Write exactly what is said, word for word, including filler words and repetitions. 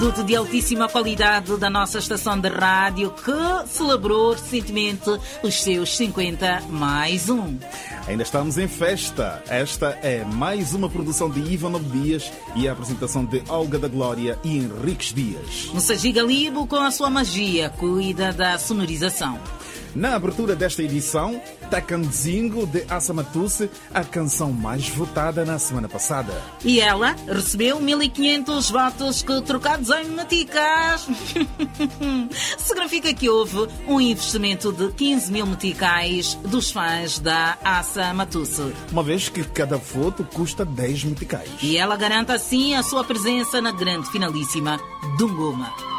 Produto de altíssima qualidade da nossa estação de rádio que celebrou recentemente os seus cinquenta mais um. Ainda estamos em festa. Esta é mais uma produção de Ivan Dias e a apresentação de Olga da Glória e Henriques Dias. Moussaji Galibo, com a sua magia, cuida da sonorização. Na abertura desta edição, Tacanzingo de Assa Matusse, a canção mais votada na semana passada. E ela recebeu mil e quinhentos votos que, trocados em meticais, significa que houve um investimento de quinze mil meticais dos fãs da Assa Matusse. Uma vez que cada voto custa dez meticais. E ela garante assim a sua presença na grande finalíssima do Ngoma.